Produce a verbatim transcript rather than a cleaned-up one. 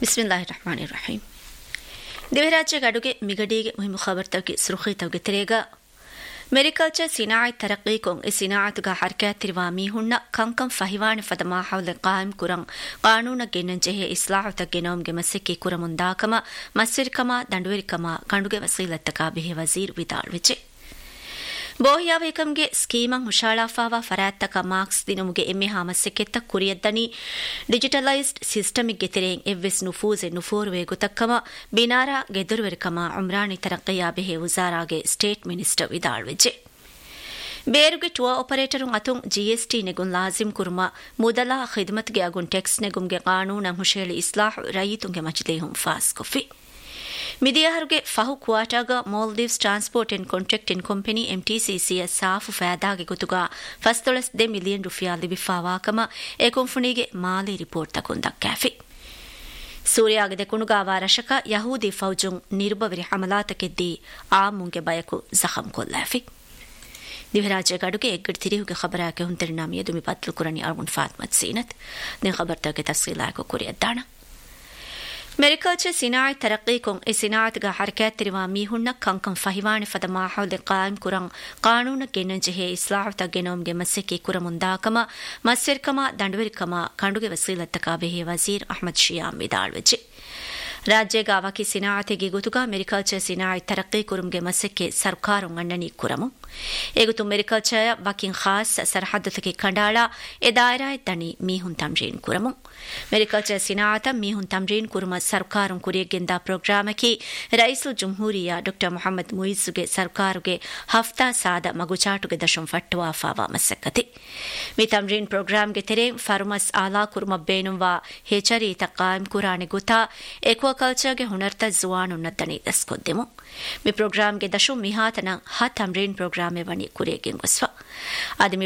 ಬಿಸ್ಮಿಲ್ಲಾಹಿರ್ ರಹಮಾನಿರ್ Rahim. ದಿವರಾಜ್ಯ ಗಡುಗೆ ಮಿಗಡಿಗೆ ಮುಹಿಮ ಖಬರ್ತವಗೆ ಸುರುಖಿತವಗೆ ತೆರೆಗ ಮೆರಿಕಲ್ಚರ್ Sinai ತರಕೀಕೊಂ E ಸಿನಾಅತುಗ ಹರ್ಕಯಾತಿರುವ ಮೀಹುಣ್ಣ ಕಂಕಂ ಫಹಿವಾಣಿ ಫದ ಮಾಹೌಲ ಕಾಯಿಂ ಕುರಂ ಕಾನೂನ ಗೆನ್ನಂಜೆಹೆ ಇಸ್ಲಾಹುತ ಗೆನೋಮ್ಗೆ ಮಸ್ಸಿಕ್ಕಿ ಕುರಮುಂದಾಕಮ ಮಸ್ಸಿರ್ಕಮ ದಂಡುವೆರಿಕಮ ಕಂಡುಗೆ ವಸೀಲತ್ತಕ ಬಿಹೆ ವಜೀರ್ ವಿದಾಳ್ವಿಚೆ ಬೋಹಿಯಾವೇಕಂಗೆ ಸ್ಕೀಮಂ ಹುಷಾಳಾಫಾವಾ ಫರಾತ್ತಕ marks ದಿನಮುಗೆ ಎಮ್ಮೆ ಹಾಮಸ್ಸೆಕ್ಕೆತ್ತ ಕುರಿಯದ್ದನಿ digitalised ಸಿಸ್ಟಮಿಗೆ ತೆರೆಯಂ ಎವ್ವೆಸ್ ನುಫೂಜೆ ನುಫೋರುವೆ ಗುತಕ್ಕಮ ಬಿನಾರಾ ಗೆದುರುವೆರಿಕಮ Umrani ತರಕ್ಕಯ್ಯ ಬೆಹೆ ಉಜಾರಾಗೆ state minister ವಿದಾಳ್ವೆಜೆ ಬೇರುಗೆ tour operator ಅತುಂ GST ನೆಗುನ್ ಲಾಜಿಂ kurma ಮುದಲಾ ಖಿದ್ಮತ್ಗೆ ಅಗುನ್ tax ನೆಗುಮ್ಗೆ ಕಾನೂನ ಹುಷೇಳಿ ಇಸ್ಲಾಹ್ ರೈತುಂಗೆ ಮಜ್ದೇಹುಂ FOSS ಕೊಫಿ ಮಿದಿಯಾಹರುಗೆ ಫಹು ಕ್ವಾಟಾಗ Maldives transport and contracting company ಎಂಟಿಸಿಸಿಯ SAAF ಫෑದಾಗೆ ಗೊತುಗ ಫಸ್ತೊಳಸ್ they million rufiyaa ಲಿಬಿಫಾವಾಕಮ A ಕಂಪನಿಗೆ ಮಾಲಿ report ತಕೊಂದ ಕ್ಯಾಫಿ ಸೂರ್ಯಾಗೆ ದೆಕುಣುಗಾವ ರಶಕ ಯಹೂದಿ ಫೌಜುಂ ನಿರ್ಭವರಿ ಹಮಲಾತಕ್ಕೆದ್ದಿ ಆ ಮುಂಗೆ ಬಯಕು ಜಖಂ ಕೊಲ್ಲಾಫಿ ದಿವರಾಜ್ಯ ಗಡುಗೆ ಎಗ್ಗಡ್ ತಿರಿಹುಗೆ ಖಬರಾಕೆ ಹುಂತರಿನಾಮಿಯ ದುಮಿ ಪತ್ಲು ಕುರನಿ ಅರ್ವುನ್ ಫಾತ್ಮತ್ ಸೀನತ್ ನೆ ಖಬರ್ತಗೆ ತಫ್ಸೀಲಾಕ ಕುರಿಯದ್ದಾಣ ಮೆರಿಕಲ್ಚರ್ Sinai ತರಕೀಕೊಂ E ಸಿನಾಅತುಗ ಹರ್ಕಯಾತಿರುವ ಮೀಹುಣ್ಣ ಕಂಕಂ ಫಹಿವಾಣಿ ಫದ ಮಾಹೌಲ ಕಾಯಿಂ ಕುರಂ ಕಾನೂನ ಗೆನ್ನಂಜೆಹೆ ಇಸ್ಲಾಹುತ ಗೆನೋಮ್ಗೆ ಮಸ್ಸಿಕ್ಕಿ ಕುರಮುಂದಾಕಮ ಮಸ್ಸಿರ್ಕಮ ದಂಡುವೆರಿಕಮ ಕಂಡುಗೆ ವಸೀಲತ್ತಕ ಬೆಹೆ ವಜೀರ್ ಅಹ್ಮದ್ ಶಿಯಾಮ್ ವಿದಾಳ್ವೆಜೆ ರಾಜ್ಯ ಗಾವಕಿ ಸಿನಾಅತಿಗೆ ಗುತುಗ ಮೆರಿಕಲ್ಚರ್ Sinai ತರಕೀ ಕುರುಮ್ಗೆ ಮಸ್ಸಿಕ್ಕೆ ಸರ್ಕಾರಂ ಅಣ್ಣನಿ ಕುರಮು ಎಗುತು ಮೆರಿಕಲ್ಚರ್ ವಕಿನ್ Khas ಸರ್ಹದ್ದತಗೆ ಕಂಡಾಳ A ದಾಯರಾಯ ತಣಿ ಮೀಹುನ್ ತಮ್ಜೀನ್ ಕುರಮು ಮೆರಿಕಲ್ಚರ್ ಸಿನಾಅತ ಮೀಹುನ್ ತಮ್ಜೀನ್ ಕುರುಮ ಸರ್ಕಾರಂ ಕುರಿಯಗೆಂದ ಪ್ರೋಗ್ರಾಮಕಿ ರೈಸುಲ್ ಜುಮ್ಹೂರಿಯಾ doctor Mohammed ಮುಯಿಜ್ಗೆ ಸರ್ಕಾರುಗೆ ಹಫ್ತಾ ಸಾದ ಮಗುಚಾಟುಗೆ ದಶಂ ಫಟ್ಟುವಾ fava ಮಸ್ಸಕ್ಕತಿ ಮಿ ತಮ್ಜೀನ್ ಪ್ರೋಗ್ರಾಮ್ಗೆ ತೆರೆ ಫರ್ಮಸ್ ಆಲಾ ಕುರುಮ ಬೇನುವಾ ಹೇಚರಿ ತಕಾಯಂ ಕುರಾಣಿ ಗುತಾ ಎಕ್ವಾಕಲ್ಚರ್ಗೆ ಹುನರ್ತ ಜುವಾನುನ್ನತನಿ ದಸ್ಕೊದ್ದೆಮು ಮಿ ಪ್ರೋಗ್ರಾಮ್ಗೆ ದಶು ಮಿಹಾತನ ಹ ತಮ್ಜೀನ್ ಪ್ರೋಗ್ರಾಮೆ ವಣಿ ಕುರಿಯಗೆಂಗೊಸ್ವ ಆದಿ